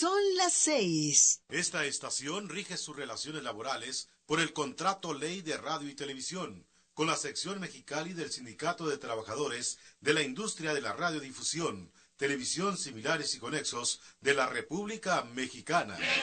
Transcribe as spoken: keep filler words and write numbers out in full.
Son las seis. Esta estación rige sus relaciones laborales por el Contrato Ley de Radio y Televisión, con la sección Mexicali del Sindicato de Trabajadores de la Industria de la Radiodifusión, Televisión Similares y Conexos de la República Mexicana.